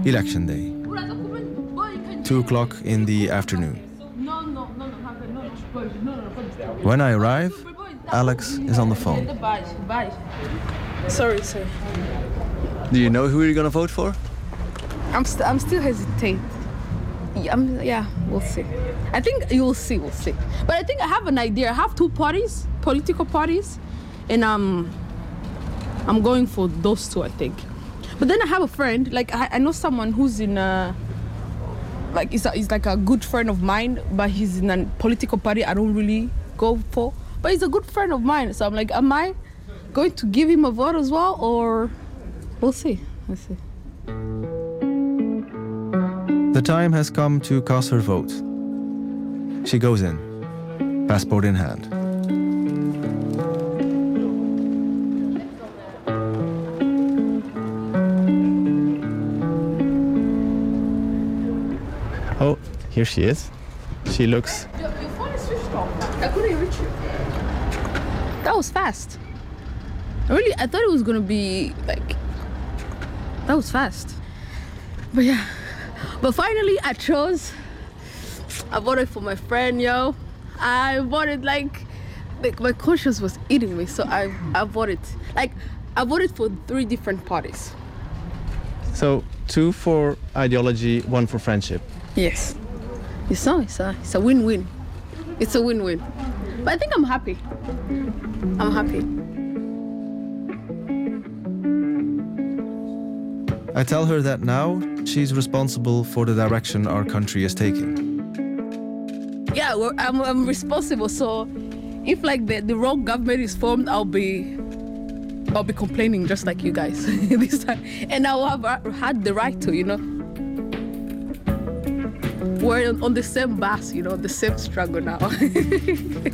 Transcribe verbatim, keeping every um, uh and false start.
Election day. Two o'clock in the afternoon. When I arrive, Alex is on the phone. Sorry, sorry. Do you know who you're gonna vote for? I'm, st- I'm still hesitant. Yeah, I'm, yeah, we'll see. I think you'll see, we'll see. But I think I have an idea. I have two parties, political parties, and um, I'm going for those two, I think. But then I have a friend, like I, I know someone who's in a, like he's, a, he's like a good friend of mine, but he's in a political party I don't really go for. But he's a good friend of mine, so I'm like, am I going to give him a vote as well, or we'll see, we'll see. The time has come to cast her vote. She goes in, passport in hand. Oh, here she is. She looks... Your, your phone is switched off. I couldn't reach you. That was fast. Really, I thought it was gonna be like... That was fast. But yeah. But finally, I chose. I voted for my friend, yo. I voted like, like my conscience was eating me, so I, I voted. Like, I voted for three different parties. So, two for ideology, one for friendship. Yes. It's a, it's a, it's a win-win. It's a win-win. But I think I'm happy. I'm happy. I tell her that now she's responsible for the direction our country is taking. Yeah, well, I'm, I'm responsible. So if like the, the wrong government is formed, I'll be I'll be complaining just like you guys this time, and I'll have had the right to, you know. We're on the same bus, you know, the same struggle now.